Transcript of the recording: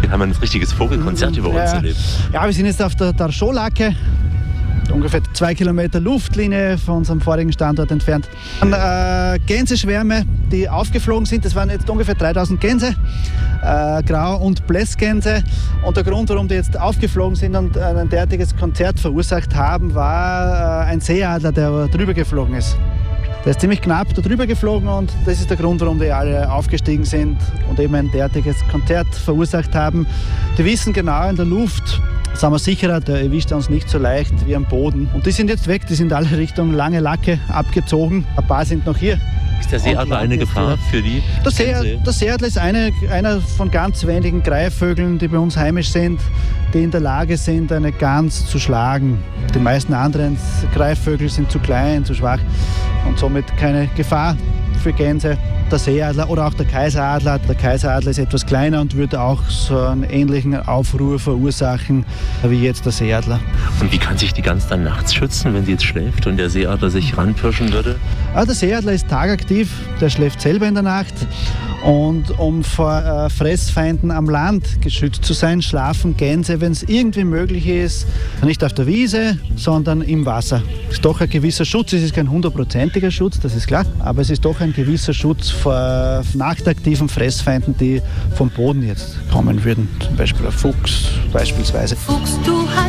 haben ein richtiges Vogelkonzert über uns erlebt. Ja, wir sind jetzt auf der Scholacke, ungefähr 2 Kilometer Luftlinie von unserem vorigen Standort entfernt. Gänseschwärme, die aufgeflogen sind, das waren jetzt ungefähr 3000 Gänse, Grau- und Blässgänse. Und der Grund, warum die jetzt aufgeflogen sind und ein derartiges Konzert verursacht haben, war ein Seeadler, der drüber geflogen ist. Der ist ziemlich knapp da drüber geflogen und das ist der Grund, warum die alle aufgestiegen sind und eben ein derartiges Konzert verursacht haben. Die wissen genau, in der Luft sind wir sicherer, der erwischt uns nicht so leicht wie am Boden. Und die sind jetzt weg, die sind alle Richtung Lange Lacke abgezogen. Ein paar sind noch hier. Ist der Seeadler eine Gefahr für die? Der Seeadler ist einer von ganz wenigen Greifvögeln, die bei uns heimisch sind, die in der Lage sind, eine Gans zu schlagen. Die meisten anderen Greifvögel sind zu klein, zu schwach und somit keine Gefahr für Gänse. Der Seeadler oder auch der Kaiseradler. Der Kaiseradler ist etwas kleiner und würde auch so einen ähnlichen Aufruhr verursachen wie jetzt der Seeadler. Und wie kann sich die Gans dann nachts schützen, wenn sie jetzt schläft und der Seeadler sich ranpirschen würde? Der Seeadler ist tagaktiv, der schläft selber in der Nacht. Und um vor Fressfeinden am Land geschützt zu sein, schlafen Gänse, wenn es irgendwie möglich ist, nicht auf der Wiese, sondern im Wasser. Es ist doch ein gewisser Schutz, es ist kein 100%iger Schutz, das ist klar, aber es ist doch ein gewisser Schutz vor nachtaktiven Fressfeinden, die vom Boden jetzt kommen würden. Zum Beispiel ein Fuchs beispielsweise. Fuchs, du hast